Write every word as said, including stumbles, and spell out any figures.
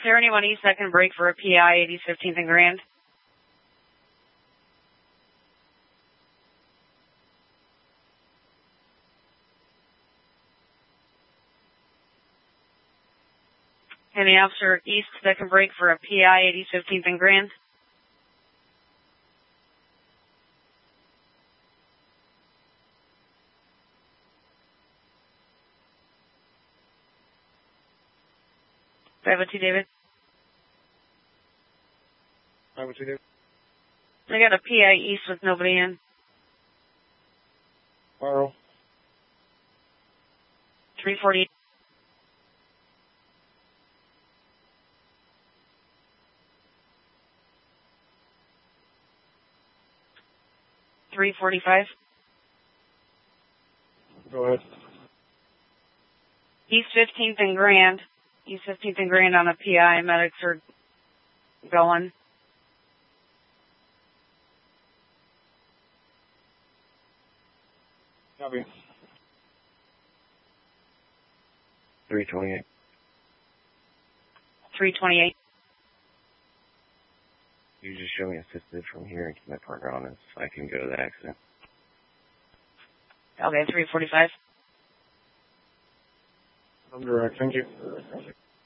there anyone east that can break for a P I, eighties, fifteenth and Grand? Any officer east that can break for a P I, eighties, fifteenth and Grand? five oh two, David. five oh two, David. I got a P I east with nobody in. Carl. three forty. three forty-five. Go ahead. East fifteenth and Grand. East fifteenth and Grand on a P I. Medics are going. Copy. three twenty-eight. three twenty-eight. You just show me assisted from here and keep my partner on it so I can go to the accident. Okay, three forty-five. I'm direct. Thank you.